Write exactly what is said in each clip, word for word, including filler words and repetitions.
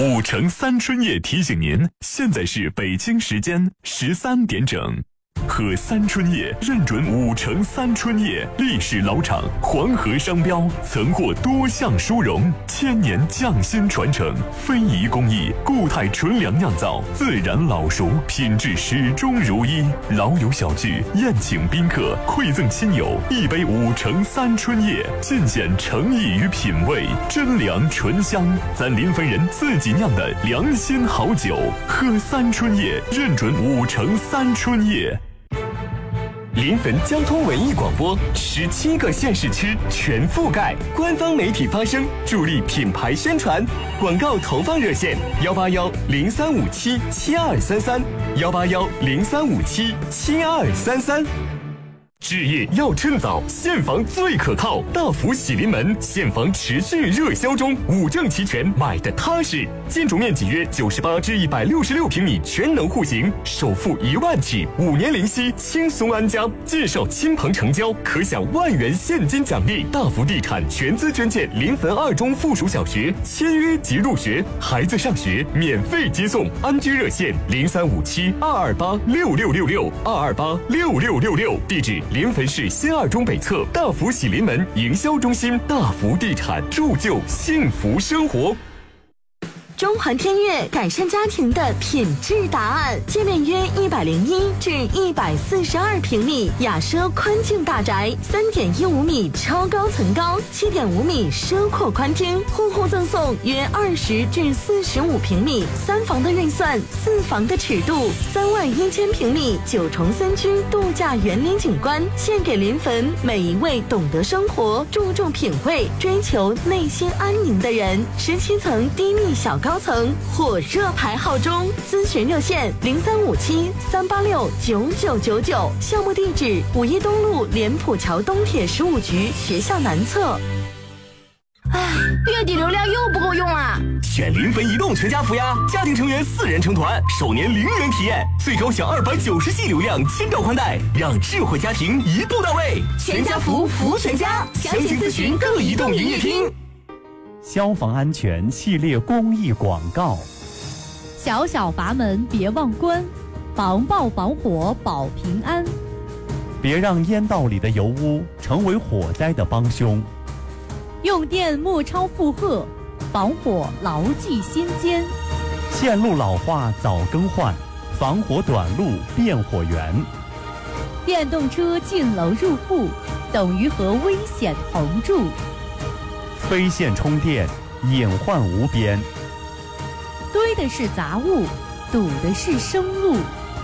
五城三春夜提醒您，现在是北京时间十三点整。喝三春叶认准五城三春叶，历史老厂，黄河商标，曾获多项殊荣，千年匠心传承，非遗工艺，固态纯粮酿造，自然老熟，品质始终如一。老友小聚，宴请宾客，馈赠亲友，一杯五城三春叶，尽显诚意与品味，真粮醇香，咱临汾人自己酿的良心好酒。喝三春叶认准五城三春叶。 临汾交通文艺广播，十七个县市区全覆盖，官方媒体发声，助力品牌宣传。广告投放热线：幺八幺零三五七七二三三，幺八幺零三五七七二三三。置业要趁早，现房最可靠。大福喜临门，现房持续热销中，五证齐全，买的踏实。建筑面积约九十八至一百六十六平米，全能户型，首付一万起，五年零息，轻松安家。介绍亲朋成交，可享万元现金奖励。大福地产全资捐建临汾二中附属小学，签约即入学，孩子上学免费接送。安居热线零三五七二二八六六六六二二八六六六六，地址。临汾市新二中北侧大福喜临门营销中心，大福地产铸就幸福生活。 中环天悦改善家庭的品质答案，界面约一百零一至一百四十二平米，雅奢宽净大宅，三点一五米超高层高，七点五米奢阔宽厅，户户赠送约二十至四十五平米，三房的预算，四房的尺度，三万一千平米九重三居度假园林景观，献给临汾每一位懂得生活、注重品味、追求内心安宁的人。十七层低密小高层火热排号中，咨询热线零三五七三八六九九九九，项目地址五一东路莲浦桥东铁十五局学校南侧。 唉，月底流量又不够用啊！ 选临汾移动全家福呀，家庭成员四人成团，首年零元体验，最高享二百九十 G 流量，千兆宽带，让智慧家庭一步到位。 全家福，福全家，详情咨询各移动营业厅。 消防安全系列公益广告： 小小阀门别忘关，防爆防火保平安。 别让烟道里的油污成为火灾的帮凶。 用电莫超负荷，防火牢记心间。 线路老化早更换，防火短路变火源。 电动车进楼入户，等于和危险同住。 非线充电，隐患无边。 堆的是杂物，堵的是生路。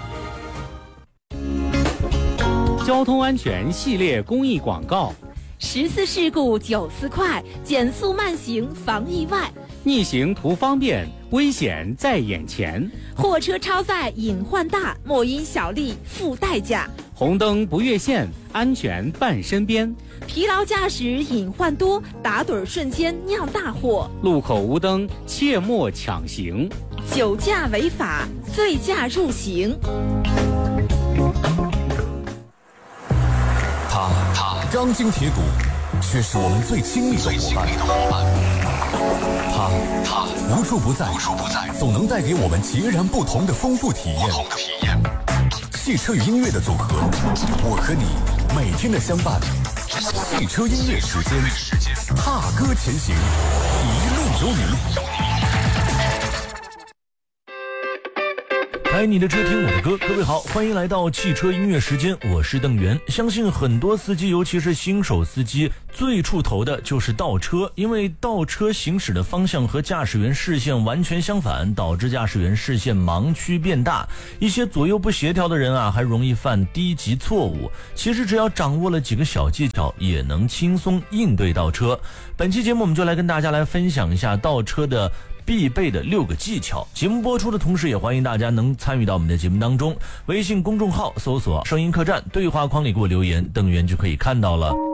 交通安全系列公益广告： 十次事故九次快，减速慢行防意外。 逆行图方便，危险在眼前。 货车超载隐患大，莫因小利付代价。 红灯不越线，安全伴身边。 疲劳驾驶隐患多，打盹瞬间酿大祸。 路口无灯，切莫抢行。 酒驾违法，醉驾入刑。 他他钢筋铁骨，却是我们最亲密的伙伴。他他无处不在，无处不在，总能带给我们截然不同的丰富体验。汽车与音乐的组合，我和你每天的相伴。汽车音乐时间，踏歌前行，一路有你。 开你的车，听我的歌。各位好，欢迎来到汽车音乐时间，我是邓源。相信很多司机，尤其是新手司机，最怵头的就是倒车，因为倒车行驶的方向和驾驶员视线完全相反，导致驾驶员视线盲区变大。一些左右不协调的人啊，还容易犯低级错误。其实只要掌握了几个小技巧，也能轻松应对倒车。本期节目我们就来跟大家来分享一下倒车的必备的六个技巧。节目播出的同时，也欢迎大家能参与到我们的节目当中。微信公众号搜索声音客栈，对话框里给我留言，邓源就可以看到了。